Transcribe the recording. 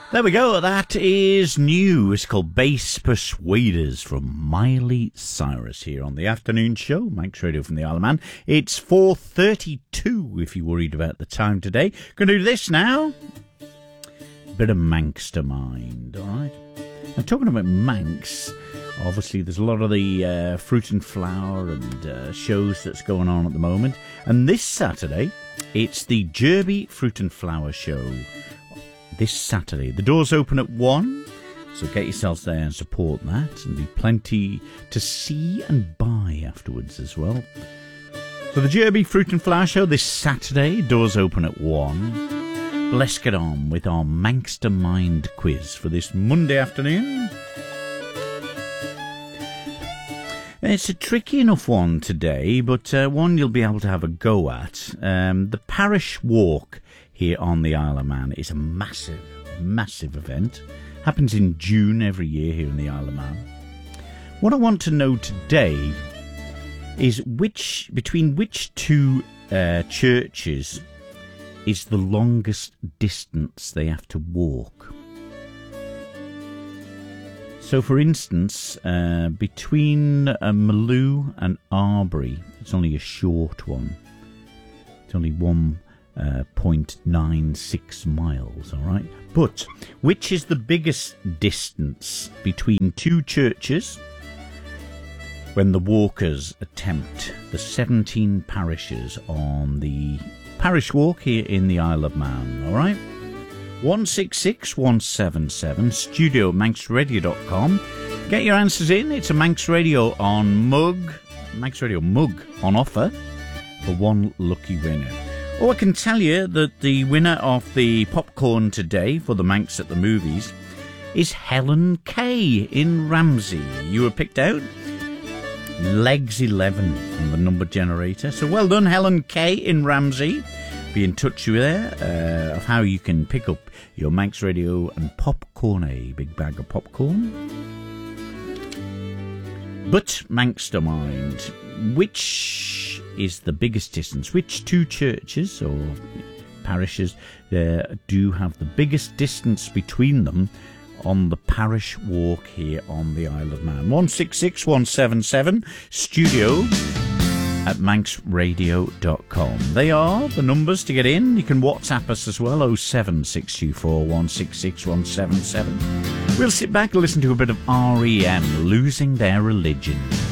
There we go, that is new. It's called Bass Persuaders from Miley Cyrus here on the afternoon show, Manx Radio from the Isle of Man. It's 4:32 if you're worried about the time today. Gonna do this now. Bit of Manxtermind, alright? Now talking about Manx, obviously there's a lot of the fruit and flower and shows that's going on at the moment. And this Saturday, it's the Derby Fruit and Flower Show. This Saturday. The doors open at 1, so get yourselves there and support that. And there'll be plenty to see and buy afterwards as well. So the Derby Fruit and Flower Show this Saturday, doors open at 1. Let's get on with our Manxtermind quiz for this Monday afternoon. It's a tricky enough one today, but one you'll be able to have a go at. The Parish Walk here on the Isle of Man is a massive, massive event. Happens in June every year here in the Isle of Man. What I want to know today is between which two churches is the longest distance they have to walk. So, for instance, between Maloo and Arbury, it's only a short one. It's only 1.96 miles, all right? But which is the biggest distance between two churches when the walkers attempt the 17 parishes on the Parish Walk here in the Isle of Man, all right? 166 177 studio at manxradio.com. Get your answers in. It's a Manx Radio on mug, Manx Radio mug on offer for one lucky winner. Oh, I can tell you that the winner of the popcorn today for the Manx at the Movies is Helen Kay in Ramsey. You were picked out. Legs 11 from the number generator. So well done, Helen Kay in Ramsey. Be in touch with her of how you can pick up your Manx Radio and popcorn, a big bag of popcorn. But Manxtermind, which is the biggest distance? Which two churches or parishes do have the biggest distance between them on the Parish Walk here on the Isle of Man? 166 177 studio at manxradio.com. They are the numbers to get in. You can WhatsApp us as well, 07624 166 177. We'll sit back and listen to a bit of R.E.M. Losing Their Religion.